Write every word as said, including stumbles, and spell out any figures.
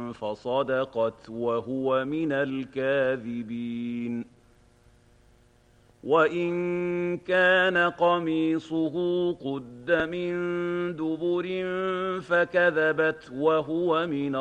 فصدقت وهو من الكاذبين. وإن كان قميصه قد من دبر فكذبت وهو من